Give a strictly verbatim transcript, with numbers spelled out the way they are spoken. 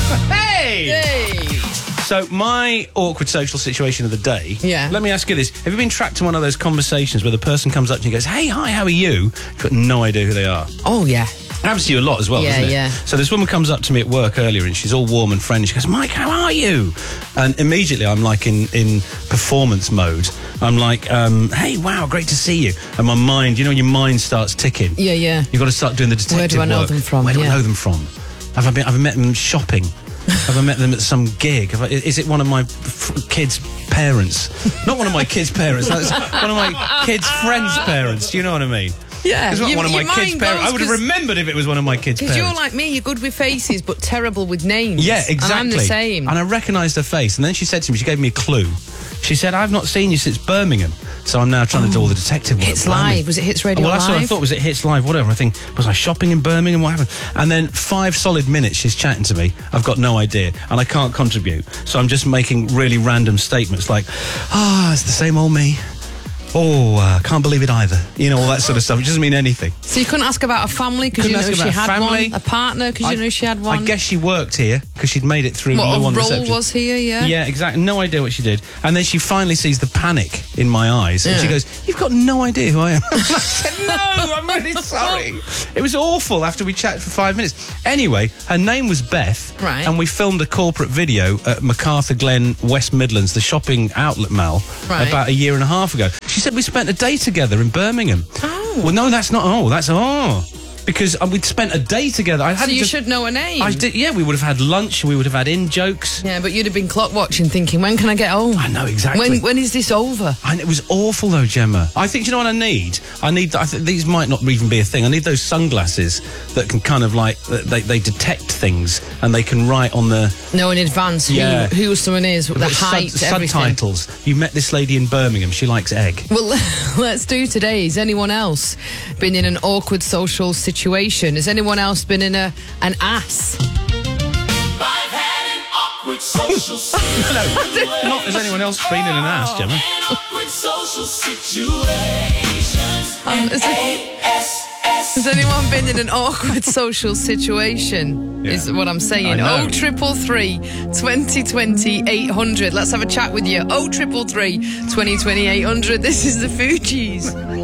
Hey! Hey! So, my awkward social situation of the day... Yeah. Let me ask you this. Have you been trapped in one of those conversations where the person comes up to you and goes, hey, hi, how are you? You've got no idea who they are. Oh, yeah. It happens to you a lot as well, Yeah, doesn't it? yeah. So this woman comes up to me at work earlier and she's all warm and friendly. She goes, Mike, how are you? And immediately I'm like in, in performance mode. I'm like, um, hey, wow, great to see you. And my mind, you know, your mind starts ticking. Yeah, yeah. You've got to start doing the detective Where do I know work. them from? Where do Yeah. I know them from? Have I, been, have I met them shopping? Have I met them at some gig? Have I, is it one of my f- kids' parents? Not one of my kids' parents. That's one of my kids' friends' parents. Do you know what I mean? Yeah. It's not you, one of my your kids' mind parents. goes I would have 'cause- remembered if it was one of my kids' parents. Because you're like me, you're good with faces, but terrible with names. Yeah, exactly. And I'm the same. And I recognised her face. And then she said to me, she gave me a clue. She said, I've not seen you since Birmingham. So I'm now trying to do all the detective work. Hits Blimey. Live. Was it Hits Radio Well, that's what I Live? thought. Was it Hits Live? Whatever. I think, was I shopping in Birmingham? What happened? And then five solid minutes she's chatting to me. I've got no idea. And I can't contribute. So I'm just making really random statements like, ah, oh, it's the same old me. Oh, I uh, can't believe it either. You know, all that sort of stuff. It doesn't mean anything. So you couldn't ask about a family because you Couldn't know ask she about had family. one? A partner because I- you know she had one? I guess she worked here because she'd made it through What no a one role reception. was here, yeah? Yeah, exactly. No idea what she did. And then she finally sees the panic in my eyes. And Yeah. she goes, you've got no idea who I am. I said, no, I'm really sorry. It was awful after we chatted for five minutes. Anyway, her name was Beth. Right. And we filmed a corporate video at MacArthur Glen, West Midlands, the shopping outlet mall, Right. about a year and a half ago. She said we spent a day together in Birmingham. Oh. Well, no, that's not. Oh, that's oh. Because uh, we'd spent a day together. I So hadn't you just- should know her name. I did, yeah, we would have had lunch, we would have had in-jokes. Yeah, but you'd have been clock watching thinking, when can I get home? I know, exactly. When When is this over? And it was awful, though, Gemma. I think, you know what I need? I need, I think these might not even be a thing. I need those sunglasses that can kind of like, they, they detect things and they can write on the... Know in advance Yeah. who, who someone is, the sub- height, everything. subtitles. You met this lady in Birmingham, she likes egg. Well, let's do today. Has anyone else been in an awkward social situation? Has anyone else been in a an ass? I've had an awkward social situation. Not has anyone else been in an ass, Gemma. An awkward social situations. Um, has, has anyone been in an awkward social situation? Yeah. Is what I'm saying. I know. Oh, triple three, twenty twenty, eight hundred. Let's have a chat with you. Oh, triple three, twenty twenty, eight hundred. This is the Fugees.